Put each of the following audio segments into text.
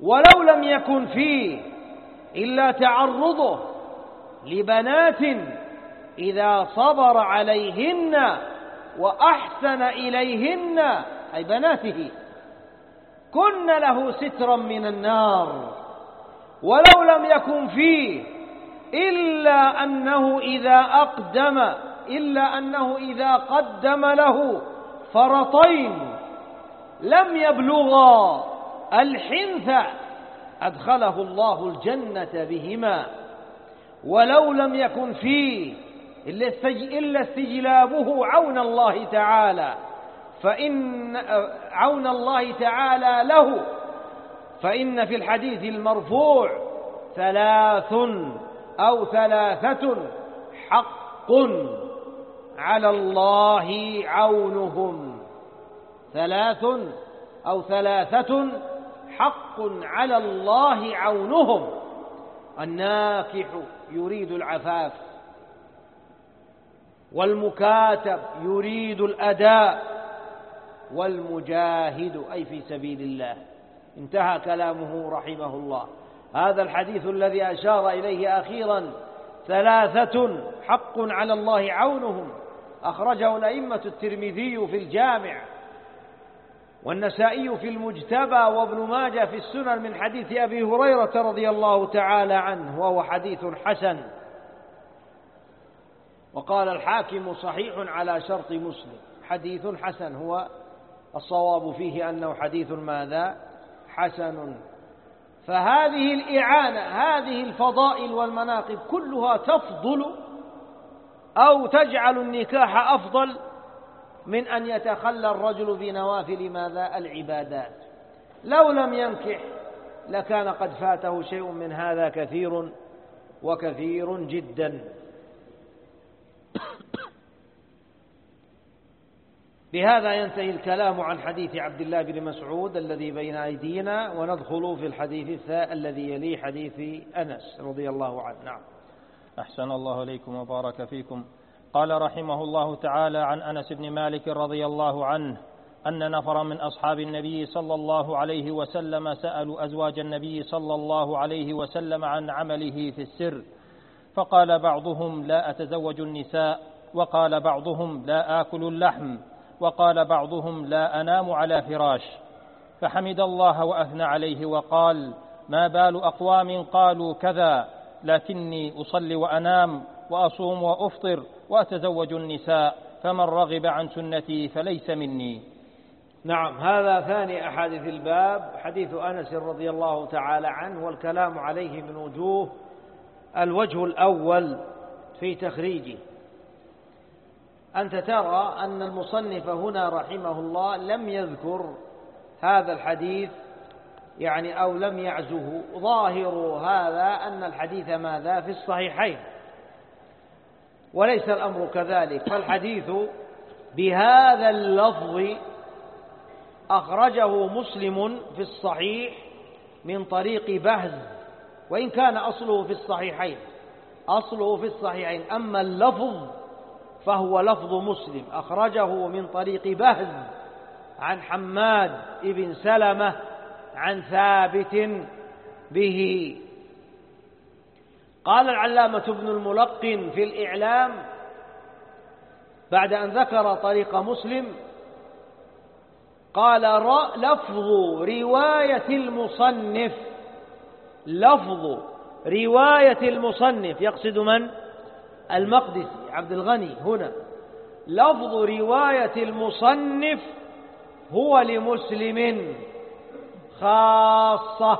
ولو لم يكن فيه إلا تعرضه لبنات إذا صبر عليهن وأحسن إليهن أي بناته كن له سترا من النار، ولو لم يكن فيه إلا أنه إذا قدم له فرطين لم يبلغا الحنث أدخله الله الجنة بهما، ولو لم يكن فيه إلا استجلابه عون الله تعالى له، فإن في الحديث المرفوع ثلاثة حق على الله عونهم، ثلاثة حق على الله عونهم: الناكح يريد العفاف، والمكاتب يريد الأداء، والمجاهد أي في سبيل الله. انتهى كلامه رحمه الله. هذا الحديث الذي أشار إليه أخيرا ثلاثة حق على الله عونهم أخرجه الأئمة الترمذي في الجامع، والنسائي في المجتبى، وابن ماجه في السنن من حديث أبي هريرة رضي الله تعالى عنه، وهو حديث حسن. وقال الحاكم صحيح على شرط مسلم، حديث حسن، هو الصواب فيه أنه حديث ماذا؟ حسن. فهذه الإعانة، هذه الفضائل والمناقب كلها تفضل أو تجعل النكاح أفضل من أن يتخلى الرجل بنوافل ماذا؟ العبادات. لو لم ينكح لكان قد فاته شيء من هذا كثير وكثير جدا. بهذا ينتهي الكلام عن حديث عبد الله بن مسعود الذي بين أيدينا، وندخل في الحديث الذي يلي حديث أنس رضي الله عنه. نعم. أحسن الله إليكم وبارك فيكم. قال رحمه الله تعالى عن أنس بن مالك رضي الله عنه أن نفرا من أصحاب النبي صلى الله عليه وسلم سألوا أزواج النبي صلى الله عليه وسلم عن عمله في السر، فقال بعضهم: لا أتزوج النساء، وقال بعضهم: لا آكل اللحم، وقال بعضهم: لا أنام على فراش. فحمد الله وأثنى عليه وقال: ما بال أقوام قالوا كذا، لكني أصلي وأنام وأصوم وأفطر وأتزوج النساء، فمن رغب عن سنتي فليس مني. نعم. هذا ثاني أحاديث الباب، حديث أنس رضي الله تعالى عنه، والكلام عليه من وجوه. الوجه الأول في تخريجه: أنت ترى أن المصنف هنا رحمه الله لم يذكر هذا الحديث أو لم يعزه. ظاهر هذا أن الحديث ماذا؟ في الصحيحين، وليس الأمر كذلك، فالحديث بهذا اللفظ أخرجه مسلم في الصحيح من طريق بهز، وإن كان أصله في الصحيحين، أما اللفظ فهو لفظ مسلم، أخرجه من طريق بهز عن حماد بن سلمة عن ثابت به. قال العلامة ابن الملقن في الإعلام بعد أن ذكر طريق مسلم، قال: لفظ رواية المصنف يقصد من؟ المقدسي عبد الغني هنا. لفظ رواية المصنف هو لمسلم خاصة،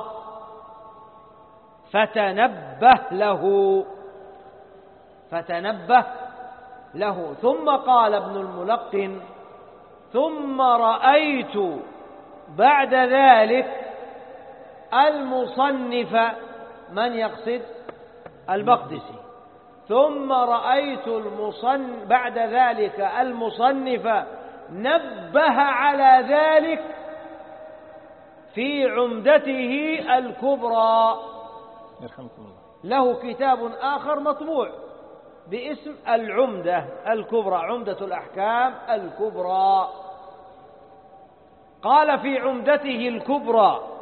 فتنبه له. ثم قال ابن الملقن: ثم رأيت بعد ذلك المصنف، من يقصد؟ المقدسي. ثم رأيت بعد ذلك المصنف نبه على ذلك في عمدته الكبرى. له كتاب آخر مطبوع باسم العمدة الكبرى، عمدة الأحكام الكبرى. قال في عمدته الكبرى: